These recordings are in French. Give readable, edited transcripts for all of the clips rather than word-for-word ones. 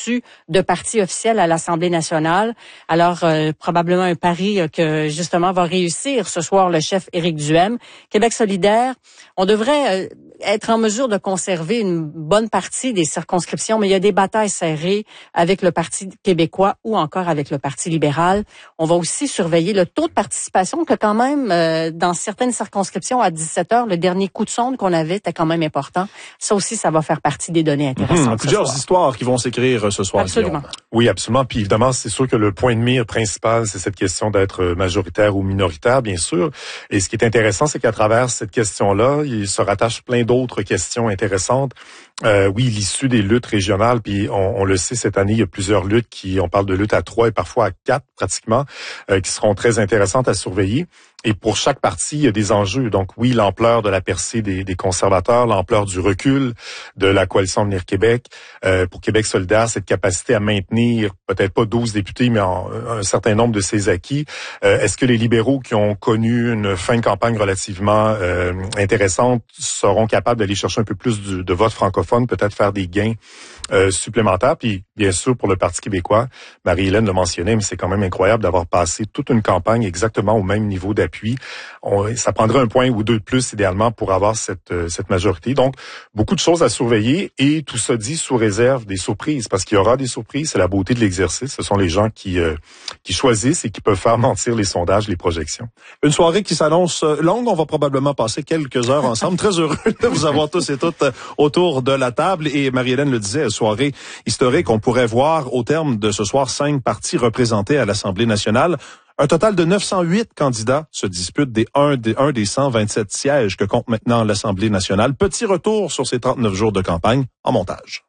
statut de parti officiel à l'Assemblée nationale. Alors, probablement un pari que, justement, va réussir ce soir le chef Éric Duhaime. Québec solidaire, on devrait être en mesure de conserver une bonne partie des circonscriptions, mais il y a des batailles serrées avec le Parti québécois ou encore avec le Parti libéral. On va aussi surveiller le taux de participation que quand même, dans certaines circonscriptions, à 17 heures, le dernier coup de sonde qu'on avait était quand même important. Ça aussi, ça va faire partie des données intéressantes. Plusieurs histoires qui vont s'écrire ce soir. Absolument. Oui, absolument. Puis évidemment, c'est sûr que le point de mire principal, c'est cette question d'être majoritaire ou minoritaire, bien sûr. Et ce qui est intéressant, c'est qu'à travers cette question-là, il se rattache plein d'autres questions intéressantes. Oui, l'issue des luttes régionales, puis on le sait, cette année, il y a plusieurs luttes on parle de luttes à 3 et parfois à 4 pratiquement, qui seront très intéressantes à surveiller. Et pour chaque parti, il y a des enjeux. Donc oui, l'ampleur de la percée des conservateurs, l'ampleur du recul de la Coalition Avenir Québec. Pour Québec solidaire, cette capacité à maintenir peut-être pas 12 députés, mais un certain nombre de ses acquis. Est-ce que les libéraux qui ont connu une fin de campagne relativement intéressante seront capables d'aller chercher un peu plus de vote francophone, peut-être faire des gains supplémentaires? Puis bien sûr, pour le Parti québécois, Marie-Hélène le mentionnait, mais c'est quand même incroyable d'avoir passé toute une campagne exactement au même niveau d'appui. Ça prendrait un point ou deux de plus idéalement pour avoir cette majorité. Donc, beaucoup de choses à surveiller et tout ça dit sous réserve des surprises, parce qu'il y aura des surprises. C'est la beauté de l'exercice. Ce sont les gens qui choisissent et qui peuvent faire mentir les sondages, les projections. Une soirée qui s'annonce longue. On va probablement passer quelques heures ensemble. Très heureux de vous avoir tous et toutes autour de la table. Et Marie-Hélène le disait, soirée historique. On pourrait voir au terme de ce soir 5 partis représentés à l'Assemblée nationale. Un total de 908 candidats se disputent un des 127 sièges que compte maintenant l'Assemblée nationale. Petit retour sur ces 39 jours de campagne en montage.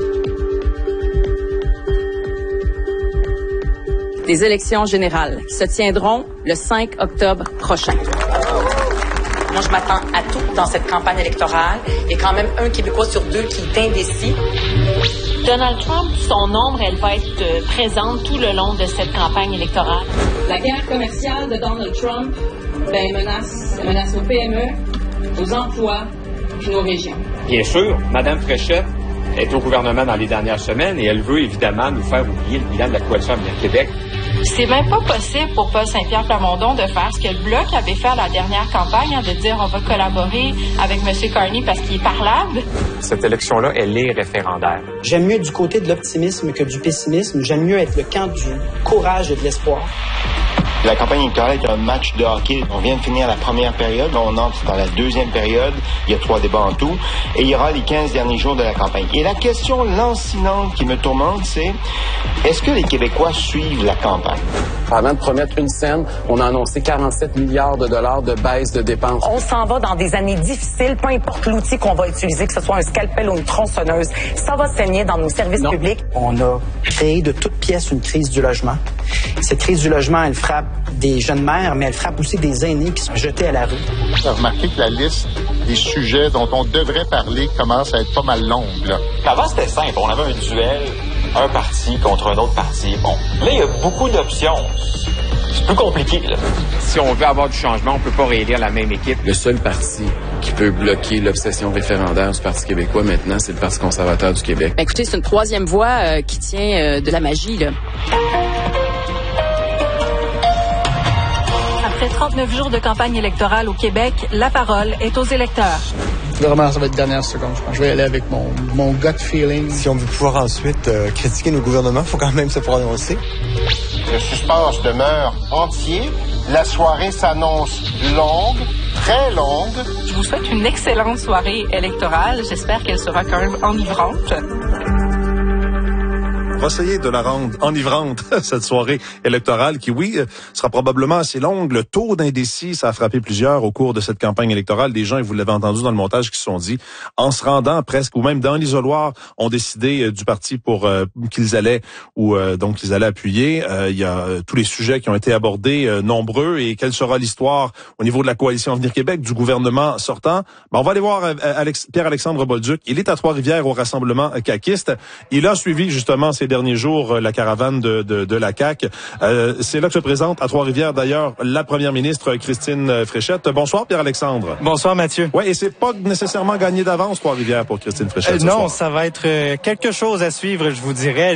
Des élections générales qui se tiendront le 5 octobre prochain. Moi, je m'attends à tout dans cette campagne électorale. Il y a quand même un Québécois sur 2 qui est indécis. Donald Trump, son ombre, elle va être présente tout le long de cette campagne électorale. La guerre commerciale de Donald Trump menace nos PME, nos emplois et nos régions. Bien sûr, Mme Fréchette est au gouvernement dans les dernières semaines et elle veut évidemment nous faire oublier le bilan de la Coalition Avenir Québec. C'est même pas possible pour Paul Saint-Pierre Plamondon de faire ce que le Bloc avait fait à la dernière campagne, de dire on va collaborer avec M. Carney parce qu'il est parlable. Cette élection-là, elle est référendaire. J'aime mieux du côté de l'optimisme que du pessimisme. J'aime mieux être le camp du courage et de l'espoir. La campagne électorale est un match de hockey. On vient de finir la première période. On entre dans la deuxième période. Il y a 3 débats en tout. Et il y aura les 15 derniers jours de la campagne. Et la question lancinante qui me tourmente, c'est est-ce que les Québécois suivent la campagne? Avant de promettre une scène, on a annoncé 47 milliards de dollars de baisse de dépenses. On s'en va dans des années difficiles, peu importe l'outil qu'on va utiliser, que ce soit un scalpel ou une tronçonneuse. Ça va saigner dans nos services publics. On a créé de toutes pièces une crise du logement. Cette crise du logement, elle frappe des jeunes mères, mais elle frappe aussi des aînés qui sont jetés à la rue. J'ai remarqué que la liste des sujets dont on devrait parler commence à être pas mal longue, là. Avant, c'était simple. On avait un duel, un parti contre un autre parti. Bon, là, il y a beaucoup d'options. C'est plus compliqué, là. Si on veut avoir du changement, on peut pas réélire la même équipe. Le seul parti qui peut bloquer l'obsession référendaire du Parti québécois maintenant, c'est le Parti conservateur du Québec. Écoutez, c'est une troisième voie qui tient de la magie, là. Après 39 jours de campagne électorale au Québec, la parole est aux électeurs. Vraiment, ça va être dernière seconde, je pense. Je vais y aller avec mon gut feeling. Si on veut pouvoir ensuite critiquer nos gouvernements, il faut quand même se prononcer. Le suspense demeure entier. La soirée s'annonce longue, très longue. Je vous souhaite une excellente soirée électorale. J'espère qu'elle sera quand même enivrante. On va essayer de la rendre enivrante, cette soirée électorale qui, oui, sera probablement assez longue. Le taux d'indécis, ça a frappé plusieurs au cours de cette campagne électorale. Des gens, et vous l'avez entendu dans le montage, qui se sont dit, en se rendant presque, ou même dans l'isoloir, ont décidé du parti pour qu'ils allaient, donc qu'ils allaient appuyer. Il y a tous les sujets qui ont été abordés, nombreux, et quelle sera l'histoire au niveau de la Coalition Avenir Québec, du gouvernement sortant. On va aller voir Pierre-Alexandre Bolduc. Il est à Trois-Rivières au rassemblement caquiste. Il a suivi justement ces derniers jours la caravane de la CAQ. C'est là que se présente à Trois-Rivières d'ailleurs la première ministre Christine Fréchette. Bonsoir Pierre-Alexandre. Bonsoir Mathieu. Ouais, et c'est pas nécessairement gagné d'avance Trois-Rivières pour Christine Fréchette. Non, ça va être quelque chose à suivre, je vous dirais.